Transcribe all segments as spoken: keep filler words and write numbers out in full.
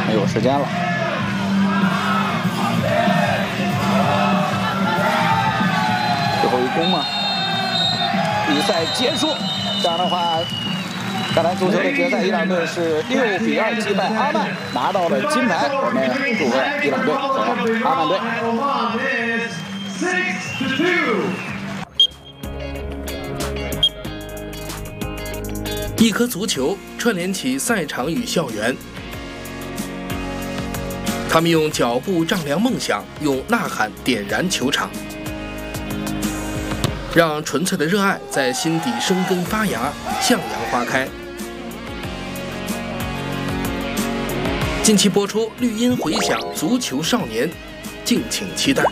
没有时间了。最后一攻嘛，比赛结束。这样的话，橄榄足球的决赛，伊朗队是六比二击败阿曼，拿到了金牌。我们祝贺伊朗队和阿曼队。 一颗足球串联起赛场与校园，他们用脚步丈量梦想，用呐喊点燃球场，让纯粹的热爱在心底生根发芽，向阳花开。近期播出，绿茵回响《足球少年》，敬请期待。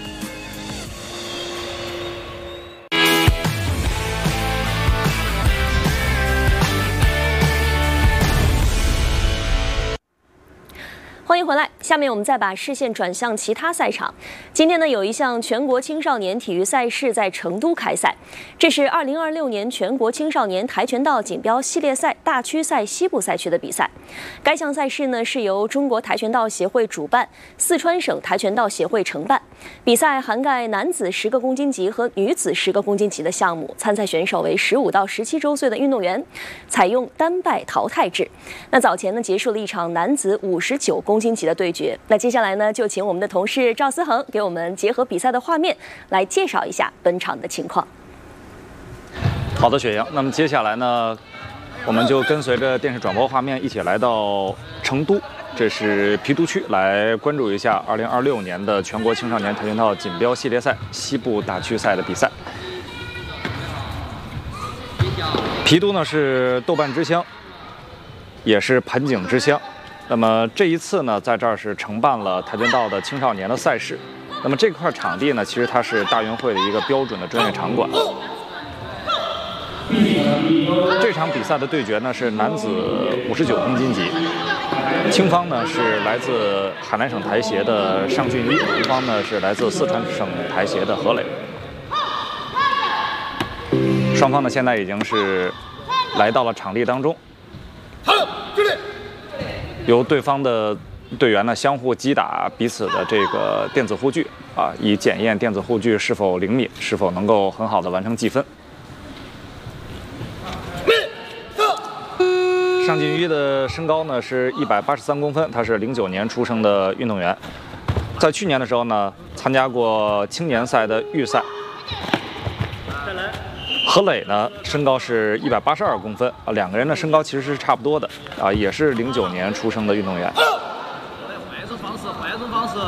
欢迎回来，下面我们再把视线转向其他赛场。今天呢，有一项全国青少年体育赛事在成都开赛，这是二零二六年全国青少年跆拳道锦标系列赛大区赛西部赛区的比赛。该项赛事呢是由中国跆拳道协会主办，四川省跆拳道协会承办。比赛涵盖男子十个公斤级和女子十个公斤级的项目，参赛选手为十五到十七周岁的运动员，采用单败淘汰制。那早前呢结束了一场男子五十九公斤级的对决。那接下来呢，就请我们的同事赵思恒给我们结合比赛的画面来介绍一下本场的情况。 好的，雪莹。那么接下来呢，我们就跟随着电视转播画面一起来到成都，这是郫都区，来关注一下二零二六年的全国青少年跆拳道锦标系列赛西部大区赛的比赛。郫都呢是豆瓣之乡，也是盆景之乡。 那么这一次呢，在这儿是承办了跆拳道的青少年的赛事。那么这块场地呢，其实它是大运会的一个标准的专业场馆。这场比赛的对决呢是男子五十九公斤级，青方呢是来自海南省台协的尚俊一，红方呢是来自四川省台协的何磊。双方呢现在已经是来到了场地当中。 由对方的队员呢相互击打彼此的这个电子护具啊，以检验电子护具是否灵敏，是否能够很好的完成计分。尚俊一的身高呢是一百八十三公分，他是零九年出生的运动员，在去年的时候呢参加过青年赛的预赛。 何磊呢，身高是一百八十二公分啊，两个人的身高其实是差不多的啊，也是零九年出生的运动员。 换一种方式，换一种方式。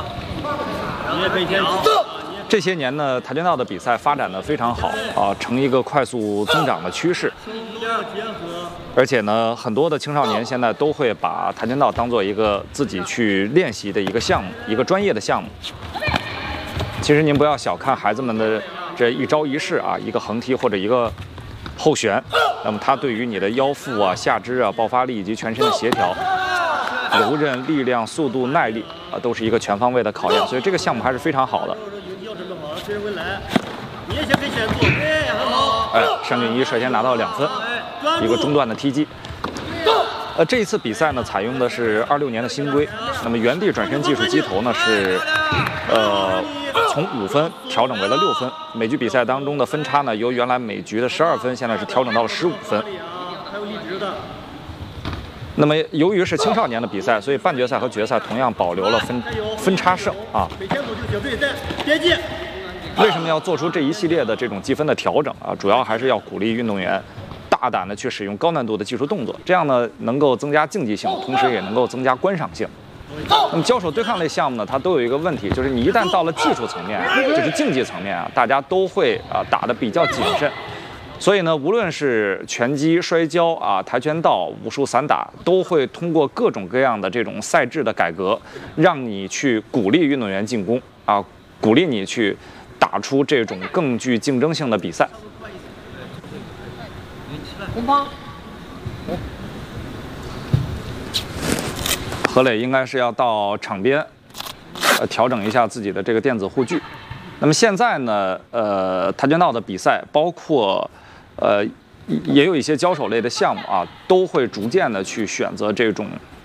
这些年呢，跆拳道的比赛发展的非常好啊，呈一个快速增长的趋势。而且呢，很多的青少年现在都会把跆拳道当做一个自己去练习的一个项目，一个专业的项目。其实您不要小看孩子们的。 这一招一式啊，一个横踢或者一个后旋，那么它对于你的腰腹啊、下肢啊、爆发力以及全身的协调、柔韧、力量、速度、耐力啊，都是一个全方位的考验。所以这个项目还是非常好的。哎，尚俊一率先拿到两分，一个中段的踢击。呃，这一次比赛呢，采用的是二六年的新规，那么原地转身技术击头呢是，呃。 从五分调整为了六分，每局比赛当中的分差呢，由原来每局的十二分，现在是调整到了十五分。那么由于是青少年的比赛，所以半决赛和决赛同样保留了分分差胜啊。为什么要做出这一系列的这种计分的调整啊？主要还是要鼓励运动员大胆的去使用高难度的技术动作，这样呢能够增加竞技性，同时也能够增加观赏性。 那么交手对抗类项目呢，它都有一个问题，就是你一旦到了技术层面，就是竞技层面啊，大家都会啊打得比较谨慎。所以呢，无论是拳击、摔跤啊、跆拳道、武术、散打，都会通过各种各样的这种赛制的改革，让你去鼓励运动员进攻啊，鼓励你去打出这种更具竞争性的比赛。红方。 何磊应该是要到场边，呃，调整一下自己的这个电子护具。那么现在呢，呃，跆拳道的比赛，包括，呃，也有一些交手类的项目啊，都会逐渐的去选择这种